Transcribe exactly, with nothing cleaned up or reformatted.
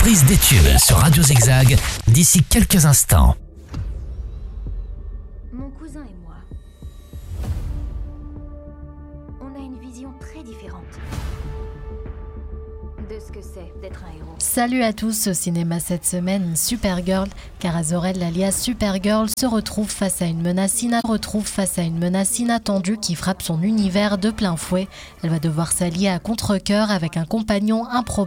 reprise des tubes sur Radio Zigzag d'ici quelques instants. Mon cousin et moi, on a une vision très différente de ce que c'est d'être un héros. Salut à tous, au cinéma cette semaine, Supergirl. Kara Zor-El, alias Supergirl, se retrouve face à une menace ina- retrouve face à une menace inattendue qui frappe son univers de plein fouet. Elle va devoir s'allier à contre-cœur avec un compagnon improbable.